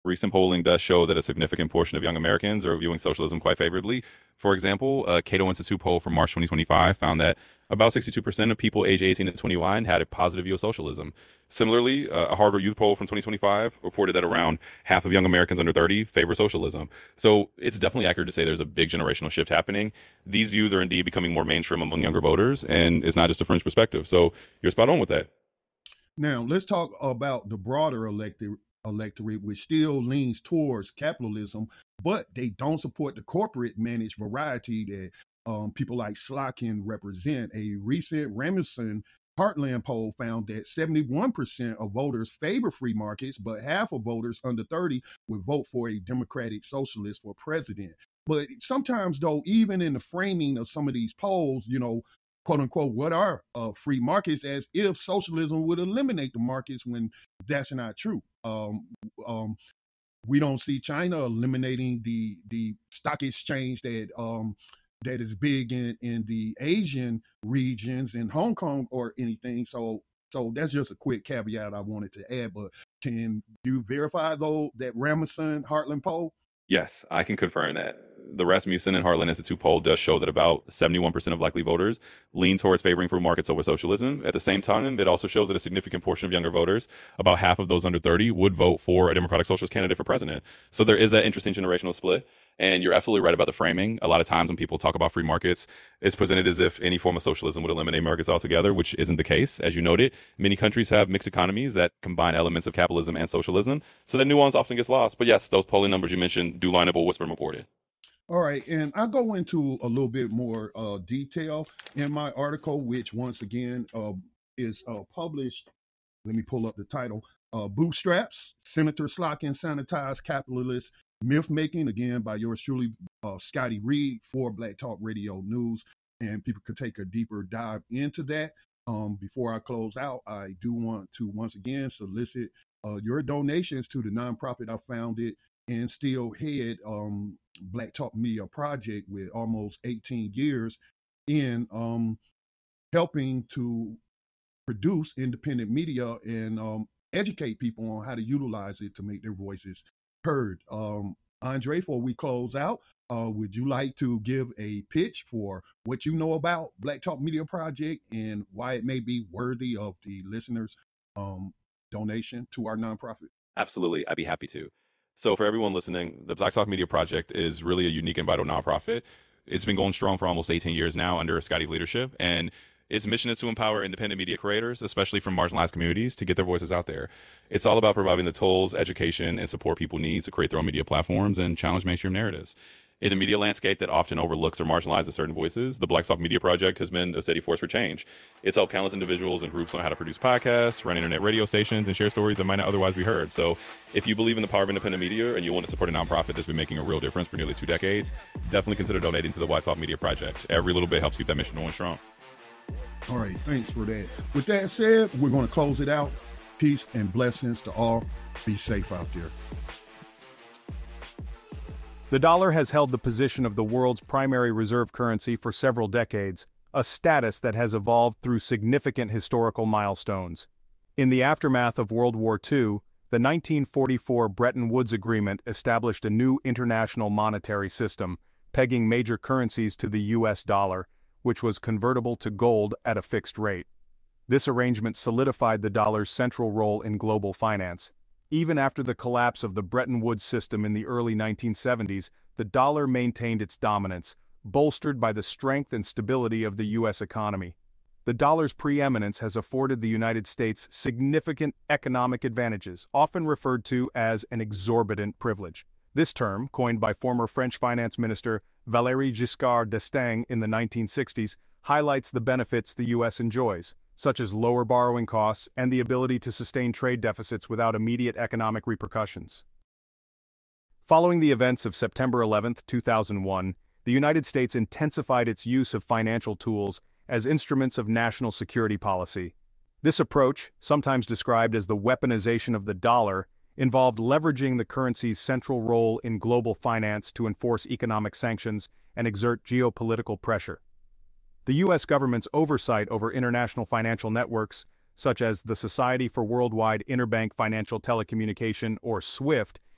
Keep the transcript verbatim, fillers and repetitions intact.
Recent polling does show that a significant portion of young Americans are viewing socialism quite favorably. For example, a Cato Institute poll from March twenty twenty-five found that about sixty-two percent of people age eighteen to twenty-one had a positive view of socialism. Similarly, uh, a Harvard Youth poll from twenty twenty-five reported that around half of young Americans under thirty favor socialism. So it's definitely accurate to say there's a big generational shift happening. These views are indeed becoming more mainstream among younger voters, and it's not just a fringe perspective. So you're spot on with that. Now, let's talk about the broader electorate, electorate, which still leans towards capitalism, but they don't support the corporate managed variety that um, people like Slotkin represent. A recent Rasmussen Heartland poll found that seventy-one percent of voters favor free markets, but half of voters under thirty would vote for a democratic socialist for president. But sometimes, though, even in the framing of some of these polls, you know, quote unquote, what are uh, free markets, as if socialism would eliminate the markets when that's not true. Um, um, we don't see China eliminating the the stock exchange that um, that is big in in the Asian regions in Hong Kong or anything. So so that's just a quick caveat I wanted to add. But can you verify though that Rasmussen Heartland poll? Yes, I can confirm that. The Rasmussen and Heartland Institute poll does show that about seventy-one percent of likely voters lean towards favoring free markets over socialism. At the same time, it also shows that a significant portion of younger voters, about half of those under thirty, would vote for a Democratic Socialist candidate for president. So there is that interesting generational split. And you're absolutely right about the framing. A lot of times when people talk about free markets, it's presented as if any form of socialism would eliminate markets altogether, which isn't the case. As you noted, many countries have mixed economies that combine elements of capitalism and socialism. So that nuance often gets lost. But yes, those polling numbers you mentioned do line up with what's been reported. All right, and I go into a little bit more uh, detail in my article, which once again uh, is uh, published. Let me pull up the title. Uh, Bootstraps, Senator Slotkin Sanitized Capitalist Myth Making, again by yours truly, uh, Scotty Reed for Black Talk Radio News. And people could take a deeper dive into that. Um, before I close out, I do want to once again solicit uh, your donations to the nonprofit I founded and still head, um, Black Talk Media Project, with almost eighteen years in um, helping to produce independent media and um, educate people on how to utilize it to make their voices heard. Um, Andre, before we close out, uh, would you like to give a pitch for what you know about Black Talk Media Project and why it may be worthy of the listeners' um, donation to our nonprofit? Absolutely, I'd be happy to. So, for everyone listening, the Black Talk Media Project is really a unique and vital nonprofit. It's been going strong for almost eighteen years now under Scotty's leadership, and its mission is to empower independent media creators, especially from marginalized communities, to get their voices out there. It's all about providing the tools, education, and support people need to create their own media platforms and challenge mainstream narratives. In a media landscape that often overlooks or marginalizes certain voices, the Black Talk Media Project has been a steady force for change. It's helped countless individuals and groups learn how to produce podcasts, run internet radio stations, and share stories that might not otherwise be heard. So if you believe in the power of independent media and you want to support a nonprofit that's been making a real difference for nearly two decades, definitely consider donating to the Black Talk Media Project. Every little bit helps keep that mission going strong. All right, thanks for that. With that said, we're going to close it out. Peace and blessings to all. Be safe out there. The dollar has held the position of the world's primary reserve currency for several decades, a status that has evolved through significant historical milestones. In the aftermath of World War Two, the nineteen forty-four Bretton Woods Agreement established a new international monetary system, pegging major currencies to the U S dollar, which was convertible to gold at a fixed rate. This arrangement solidified the dollar's central role in global finance. Even after the collapse of the Bretton Woods system in the early nineteen seventies, the dollar maintained its dominance, bolstered by the strength and stability of the U S economy. The dollar's preeminence has afforded the United States significant economic advantages, often referred to as an exorbitant privilege. This term, coined by former French finance minister Valéry Giscard d'Estaing in the nineteen sixties, highlights the benefits the U S enjoys, such as lower borrowing costs and the ability to sustain trade deficits without immediate economic repercussions. Following the events of September eleventh, two thousand one, the United States intensified its use of financial tools as instruments of national security policy. This approach, sometimes described as the weaponization of the dollar, involved leveraging the currency's central role in global finance to enforce economic sanctions and exert geopolitical pressure. The U S government's oversight over international financial networks, such as the Society for Worldwide Interbank Financial Telecommunication, or SWIFT,